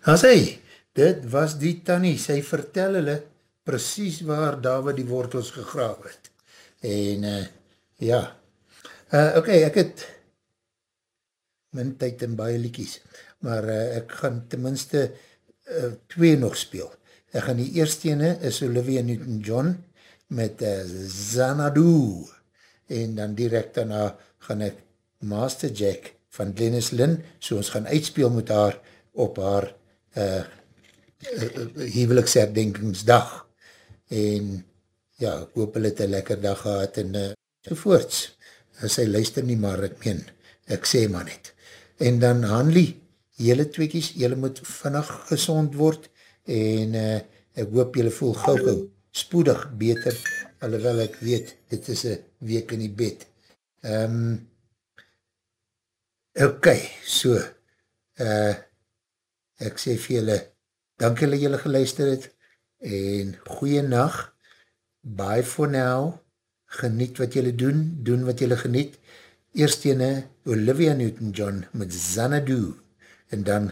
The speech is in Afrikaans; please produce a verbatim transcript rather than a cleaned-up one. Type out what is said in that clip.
As hy, dit was die tannie, sy vertel hulle precies waar David die wortels gegraaf het. En uh, ja, uh, oké, okay, ek het min tyd en baie liekies, maar uh, ek gaan tenminste uh, twee nog speel. Ek gaan die eerste ene is Olivia Newton-John met uh, Xanadu, en dan direct daarna gaan ek Master Jack van Glennis Lynn, so ons gaan uitspeel met haar op haar uh, uh, huweliksherdenkingsdag, en ja, ek hoop hulle het een lekker dag gehad, en uh, sovoorts, as sy luister nie, maar ek meen, ek sê maar net. En dan Hanlie, jylle tweekies, jylle moet vinnig gezond word, en uh, ek hoop jylle voel gauw gauw, spoedig beter, alhoewel ek weet, dit is een week in die bed. Um, ok, so, uh, ek sê vir jylle, dank jylle jylle geluister het, en goeie nacht, bye for now, geniet wat jylle doen, doen wat jylle geniet. Eerst ene, Olivia Newton-John met Xanadu, en dan